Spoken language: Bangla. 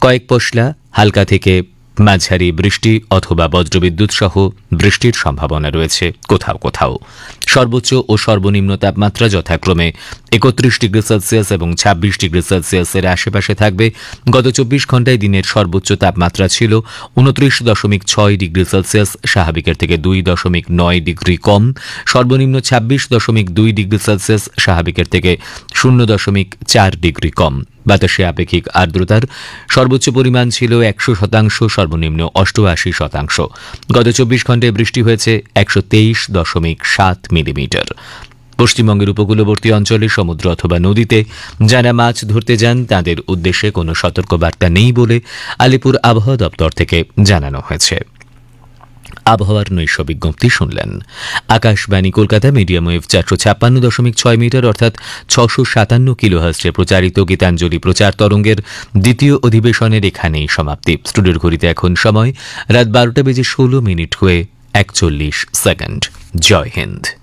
কয়েক পশলা হালকা থেকে মাঝারি বৃষ্টি অথবা বজ্রবিদ্যুৎ সহ বৃষ্টির সম্ভাবনা রয়েছে কোথাও কোথাও। সর্বোচ্চ ও সর্বনিম্ন তাপমাত্রা যথাক্রমে ৩১ ডিগ্রি সেলসিয়াস এবং ২৬ ডিগ্রি সেলসিয়াসের আশেপাশে থাকবে। গত ২৪ ঘণ্টায় দিনের সর্বোচ্চ তাপমাত্রা ছিল ২৯.৬ ডিগ্রি সেলসিয়াস, স্বাভাবিকের থেকে ২.৯ ডিগ্রি কম। সর্বনিম্ন ২৬.২ ডিগ্রি সেলসিয়াস, স্বাভাবিকের থেকে ০.৪ ডিগ্রি কম। বাতাসে আপেক্ষিক আর্দ্রতার সর্বোচ্চ পরিমাণ ছিল ১০০%, সর্বনিম্ন ৮৮%। গত ২৪ ঘণ্টায় বৃষ্টি হয়েছে ১২৩.৭ মিলিমিটার। পশ্চিমবঙ্গের উপকূলবর্তী অঞ্চলে সমুদ্র অথবা নদীতে যারা মাছ ধরতে যান তাদের উদ্দেশ্যে কোনো সতর্কবার্তা নেই বলে আলিপুর আবহাওয়া দপ্তর থেকে জানানো হয়েছে। আবহাওয়ার নৈশ বিজ্ঞপ্তি শুনলেন। Akashvani Kolkata medium wave ৪৫৬.৬ metre অর্থাৎ ৬৫৭ কিলোহার্টজে প্রচারিত গীতাঞ্জলি প্রচার তরঙ্গের দ্বিতীয় অধিবেশনের এখানেই সমাপ্তি। স্টুডিওর ঘড়িতে এখন সময় রাত ১২টা বেজে ১৬ মিনিট হয়ে ৪১ সেকেন্ড। জয় হিন্দ।